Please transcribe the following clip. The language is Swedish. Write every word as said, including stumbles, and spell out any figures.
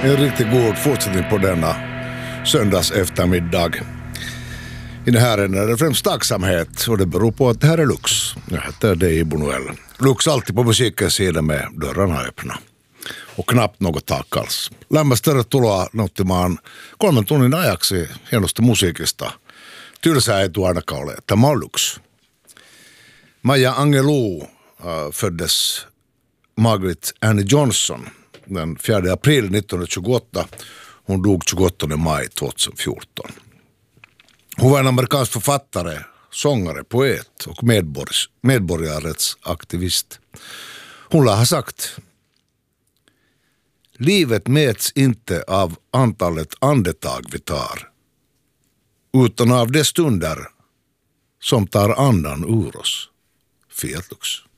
En riktigt god fortsättning på denna söndags eftermiddag. I den här är det främst tacksamhet och det beror på att det här är Lux. Jag heter Dei Bonuel. Lux alltid på musikens sida med dörrarna öppna. Och knappt något tak alls. Lämmästä tervetuloa nauttimaan kolmen tunnin ajaksi hienosta musiikista. Tylsää ei tule ainakaan ole. Tämä on Lux. Maja Angelou äh, föddes Margaret Annie Johnson den fjärde april nittonhundratjugoåtta. Hon dog tjugoåttonde maj tjugohundrafjorton. Hon var en amerikansk författare, sångare, poet och medborg- medborgarrättsaktivist. Hon lär ha sagt: livet mäts inte av antalet andetag vi tar, utan av de stunder som tar andan ur oss. Fiat Lux.